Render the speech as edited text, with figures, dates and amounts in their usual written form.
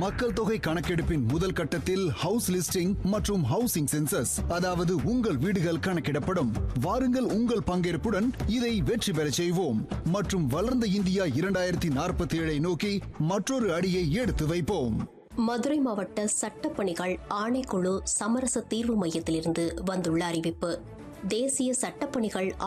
மக்கள் தொகை கணக்கெடுப்பின் முதல் கட்டத்தில் ஹவுஸ் லிஸ்டிங் மற்றும் ஹவுசிங் சென்சஸ், அதாவது உங்கள் வீடுகள் கணக்கிடப்படும். வாருங்கள், உங்கள் பங்கேற்புடன் இதை வெற்றி பெற செய்வோம் மற்றும் வளர்ந்த இந்தியா 2047 நோக்கி மற்றொரு அடியை எடுத்து வைப்போம். மதுரை மாவட்ட சட்டப்பணிகள் ஆணைக்குழு சமரச தீர்வு மையத்திலிருந்து வந்துள்ள அறிவிப்பு. தேசிய சட்டப்பணிகள்